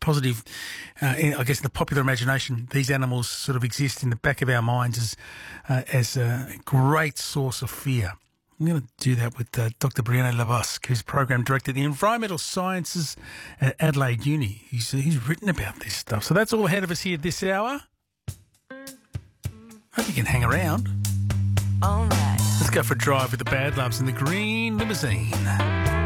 positive, I guess in the popular imagination, these animals sort of exist in the back of our minds as a great source of fear. I'm going to do that with Dr. Brianna Labusque, who's Program Director of the Environmental Sciences at Adelaide Uni. He's written about this stuff. So that's all ahead of us here this hour. Hope you can hang around. All right. Let's go for a drive with the Bad Loves in the green limousine.